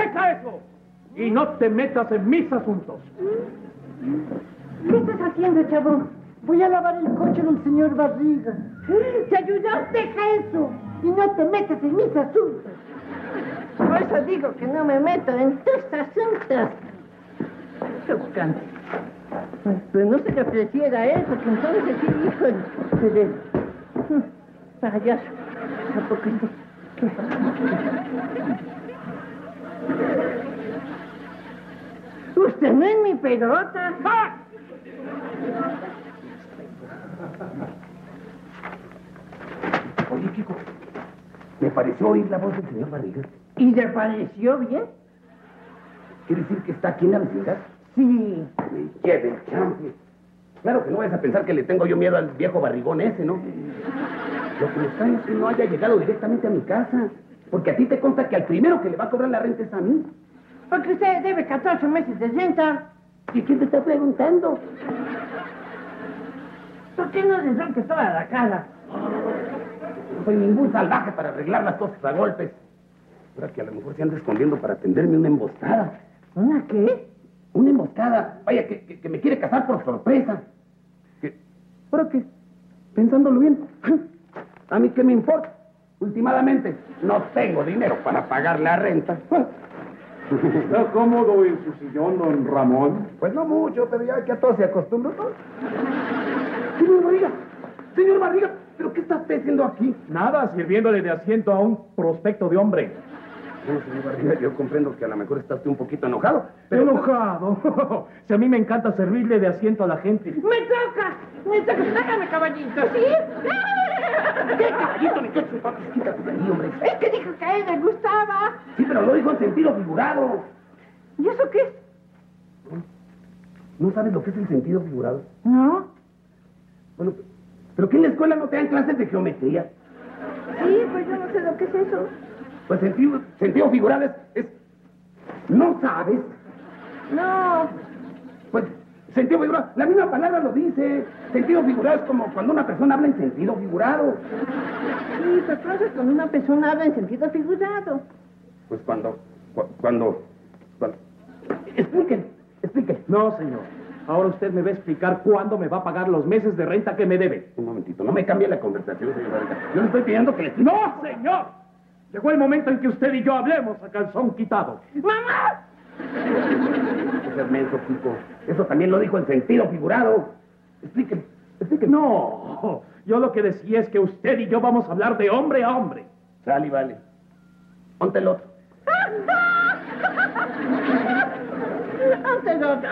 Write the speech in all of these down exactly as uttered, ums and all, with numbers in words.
¡Deja eso! Y no te metas en mis asuntos. ¿Qué estás haciendo, chavo? Voy a lavar el coche del señor Barriga. ¿Te ayudó? Deja eso. Y no te metas en mis asuntos. Por eso digo que no me meto en tus asuntos. Chocante. Pero no se le ofreciera a él, porque entonces sí, hijo de... de... Payaso. ¿A poco esto? ¿Qué? Usted no es mi pelota. ¡Ah! Oye, Kiko, me pareció oír la voz del señor Barriga. ¿Y le pareció bien? ¿Quiere decir que está aquí en la vecindad? Sí. Me lleve el champion. Claro que no vayas a pensar que le tengo yo miedo al viejo barrigón ese, ¿no? Lo que me extraña es que no haya llegado directamente a mi casa. Porque a ti te consta que al primero que le va a cobrar la renta es a mí. Porque usted debe catorce meses de renta. ¿Y quién te está preguntando? ¿Por qué no le rompe toda la cara? No soy ningún salvaje para arreglar las cosas a golpes. Ahora que a lo mejor se anda escondiendo para tenderme una emboscada. ¿Una qué? Una emboscada. Vaya, que, que, que me quiere casar por sorpresa. ¿Qué? ¿Para qué? Pensándolo bien. ¿A mí qué me importa? Últimamente, no tengo dinero para pagar la renta. ¿Está cómodo en su sillón, don Ramón? Pues no mucho, pero ya que a todos se acostumbra, ¿no? Señor Barriga, señor Barriga, ¿pero qué está usted haciendo aquí? Nada, sirviéndole de asiento a un prospecto de hombre. Bueno, señor Barriga, yo comprendo que a lo mejor está usted un poquito enojado, pero... ¿Enojado? Si a mí me encanta servirle de asiento a la gente. ¡Me toca! ¡Me toca! ¡Déjame, caballito! ¿Sí? ¿Qué caballito ni qué chupaco? Quítate de ahí, hombre. Es que dijo que a él le gustaba. Sí, pero lo dijo en sentido figurado. ¿Y eso qué es? ¿No sabes lo que es el sentido figurado? No. Bueno, ¿pero que en la escuela no te dan clases de geometría? Sí, pues yo no sé lo que es eso. Pues sentido, sentido figurado es, es... ¿No sabes? No. Pues, sentido figurado, la misma palabra lo dice. Sentido figurado es como cuando una persona habla en sentido figurado. Sí, pero entonces cuando una persona habla en sentido figurado. Pues cuando, cu- cuando, cuando... Expliquen, expliquen. No, señor. Ahora usted me va a explicar cuándo me va a pagar los meses de renta que me debe. Un momentito, no me cambie la conversación, señor Barriga. Yo le estoy pidiendo que le explique. ¡No, señor! Llegó el momento en que usted y yo hablemos a calzón quitado. ¡Mamá! Ese es menso, Kiko. Eso también lo dijo en sentido figurado. Explíqueme, explíqueme. No, yo lo que decía es que usted y yo vamos a hablar de hombre a hombre. Sale y vale. Ponte el otro. ¡Antes otro!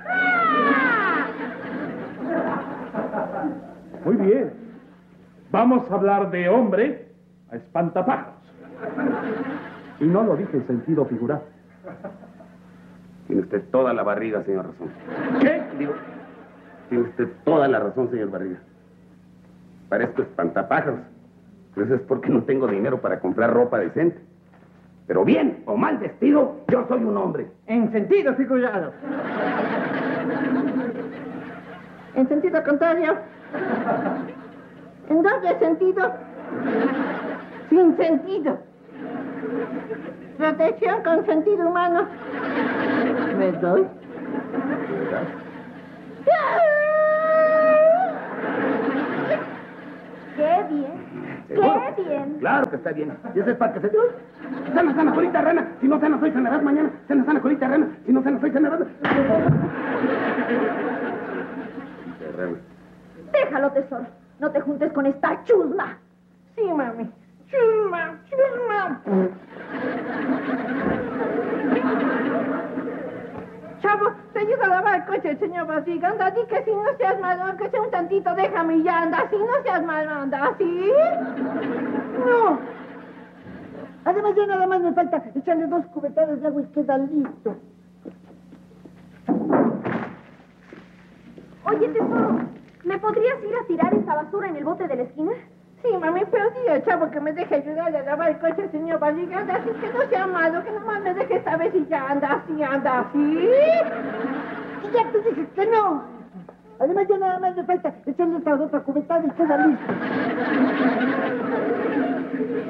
Muy bien. Vamos a hablar de hombre a espantapájaros. Y no lo dije en sentido figurado. Tiene usted toda la barriga, señor Razón. ¿Qué? Digo, tiene usted toda la razón, señor Barriga. Parezco espantapájaros. Pero eso es porque no tengo dinero para comprar ropa decente. Pero bien o mal vestido, yo soy un hombre. En sentido figurado. En sentido contrario. En doble sentido. Sin sentido. Protección con sentido humano. ¿Me doy? ¡Qué bien! ¿Seguro? ¡Qué bien! Claro que está bien. Y eso es para que se... Sana, sana, colita rana. Si no sana, soy sanarás mañana. Sana, sana, colita rana. Si no sana, soy sanarás... Rana. Déjalo, tesoro. No te juntes con esta chusma. Sí, mami. Chusma, chusma. Chavo, te ayuda a lavar el coche el señor Barriga. Anda, di que si no seas malo, aunque sea un tantito, déjame y ya anda. Si no seas malo, anda, ¿sí? No. Además, ya nada más me falta echarle dos cubetadas de agua y queda listo. Oye, tesoro, ¿me podrías ir a tirar esta basura en el bote de la esquina? Sí, mami, pero di al chavo que me deje ayudarle a lavar el coche al señor Barriga. Anda, así que no sea malo, que nomás me deje esta vez y ya anda, así, anda, así. Y ya te dije que no. Además, ya nada más me falta echarle esta otra cubetada y queda listo.